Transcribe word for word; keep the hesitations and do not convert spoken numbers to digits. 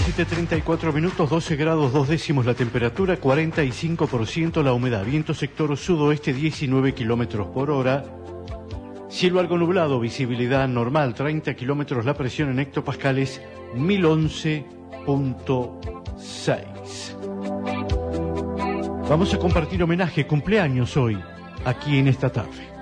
siete treinta y cuatro minutos, doce grados dos décimos la temperatura, cuarenta y cinco por ciento la humedad, viento sector sudoeste diecinueve kilómetros por hora, cielo algo nublado, visibilidad normal, treinta kilómetros, la presión en hectopascales mil once punto seis. Vamos a compartir homenaje, cumpleaños hoy, aquí en esta tarde.